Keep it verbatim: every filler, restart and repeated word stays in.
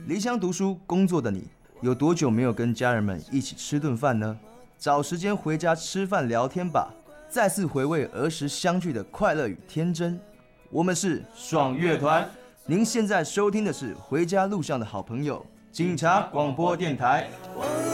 离乡读书工作的你，有多久没有跟家人们一起吃顿饭呢？找时间回家吃饭聊天吧，再次回味儿时相聚的快乐与天真。我们是爽乐团，您现在收听的是回家路上的好朋友警察广播电台。